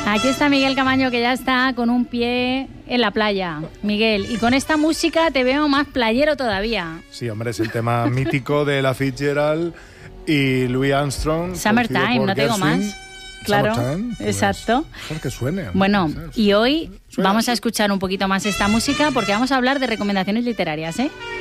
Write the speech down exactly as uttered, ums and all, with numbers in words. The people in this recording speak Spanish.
Aquí está Miguel Camaño, que ya está con un pie en la playa. Miguel, y con esta música te veo más playero todavía. Sí, hombre, es el tema mítico de Ella Fitzgerald y Louis Armstrong. Summertime, no tengo más. Claro, pues, exacto. Que suene. Bueno, ¿sabes? y hoy Suena vamos a así. escuchar un poquito más esta música porque vamos a hablar de recomendaciones literarias, ¿eh?